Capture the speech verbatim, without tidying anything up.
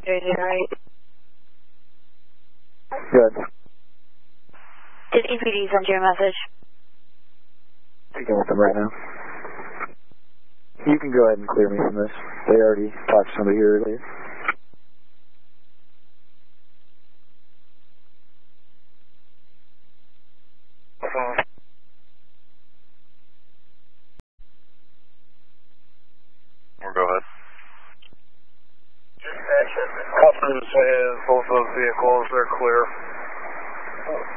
Is it right? Good. Did E P D send you a message? Speaking with them right now. You can go ahead and clear me from this. They already talked to somebody here earlier. Or go ahead. Customers has both those vehicles, they're clear.